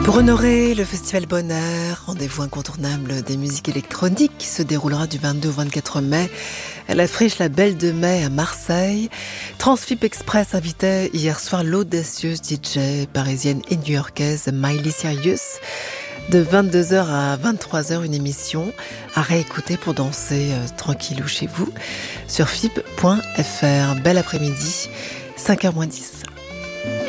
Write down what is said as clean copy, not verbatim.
Pour honorer le Festival Bonheur, rendez-vous incontournable des musiques électroniques qui se déroulera du 22 au 24 mai à la Friche La Belle de Mai à Marseille. Transfip Express invitait hier soir l'audacieuse DJ parisienne et new-yorkaise Miley Cyrus. De 22h à 23h, une émission à réécouter pour danser tranquillou chez vous sur fip.fr. Bel après-midi, 5h moins 10.